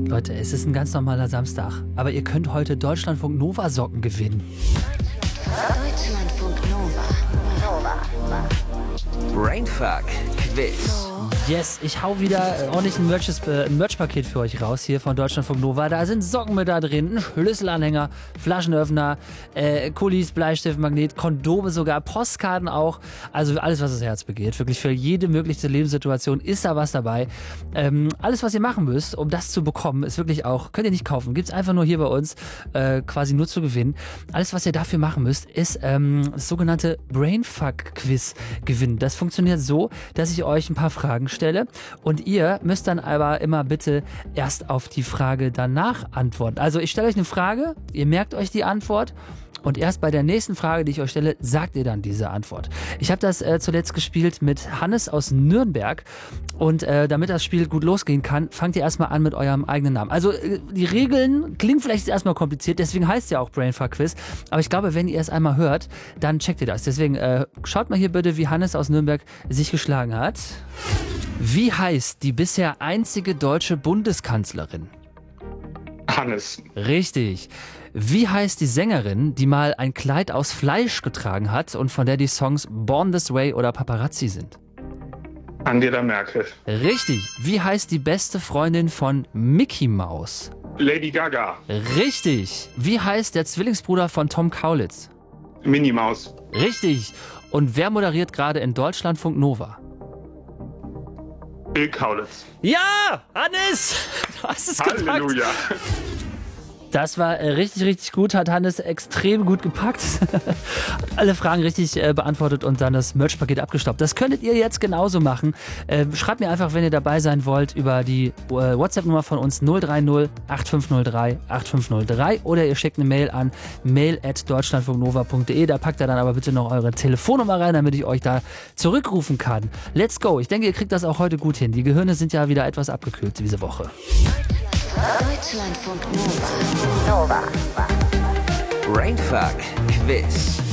Leute, es ist ein ganz normaler Samstag, aber ihr könnt heute Deutschlandfunk Nova Socken gewinnen. Deutschlandfunk Nova. Brainfuck Quiz. Yes, ich hau wieder ordentlich ein Merch-Paket für euch raus hier von Deutschlandfunk Nova. Da sind Socken mit da drin, ein Schlüsselanhänger, Flaschenöffner, Kulis, Bleistift, Magnet, Kondome sogar, Postkarten auch. Also alles, was das Herz begehrt. Wirklich für jede mögliche Lebenssituation ist da was dabei. Alles, was ihr machen müsst, um das zu bekommen, ist wirklich auch, könnt ihr nicht kaufen, gibt's einfach nur hier bei uns, quasi nur zu gewinnen. Alles, was ihr dafür machen müsst, ist das sogenannte Brainfuck-Quiz gewinnen. Das funktioniert so, dass ich euch ein paar Fragen stelle und ihr müsst dann aber immer bitte erst auf die Frage danach antworten. Also ich stelle euch eine Frage, ihr merkt euch die Antwort und erst bei der nächsten Frage, die ich euch stelle, sagt ihr dann diese Antwort. Ich habe das zuletzt gespielt mit Hannes aus Nürnberg und damit das Spiel gut losgehen kann, fangt ihr erstmal an mit eurem eigenen Namen. Also die Regeln klingen vielleicht erstmal kompliziert, deswegen heißt es ja auch Brainfuck Quiz, aber ich glaube, wenn ihr es einmal hört, dann checkt ihr das. Deswegen schaut mal hier bitte, wie Hannes aus Nürnberg sich geschlagen hat. Wie heißt die bisher einzige deutsche Bundeskanzlerin? Hannes. Richtig. Wie heißt die Sängerin, die mal ein Kleid aus Fleisch getragen hat und von der die Songs Born This Way oder Paparazzi sind? Angela Merkel. Richtig. Wie heißt die beste Freundin von Mickey Mouse? Lady Gaga. Richtig. Wie heißt der Zwillingsbruder von Tom Kaulitz? Minnie Maus. Richtig. Und wer moderiert gerade in Deutschlandfunk Nova? Bill Kaulitz. Ja, Hannes! Du hast es gepackt. Halleluja. Das war richtig, richtig gut. Hat Hannes extrem gut gepackt. Hat alle Fragen richtig beantwortet und dann das Merch-Paket abgestaubt. Das könntet ihr jetzt genauso machen. Schreibt mir einfach, wenn ihr dabei sein wollt, über die WhatsApp-Nummer von uns 030 8503 8503 oder ihr schickt eine Mail an mail@deutschlandfunknova.de. Da packt ihr dann aber bitte noch eure Telefonnummer rein, damit ich euch da zurückrufen kann. Let's go. Ich denke, ihr kriegt das auch heute gut hin. Die Gehirne sind ja wieder etwas abgekühlt diese Woche. Deutschlandfunk Nova. Brainfuck Quiz.